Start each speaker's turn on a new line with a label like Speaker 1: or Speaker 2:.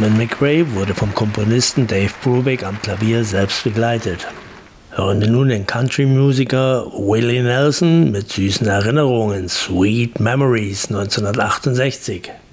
Speaker 1: Carmen McRae wurde vom Komponisten Dave Brubeck am Klavier selbst begleitet. Hören wir nun den Country-Musiker Willie Nelson mit süßen Erinnerungen, Sweet Memories 1968.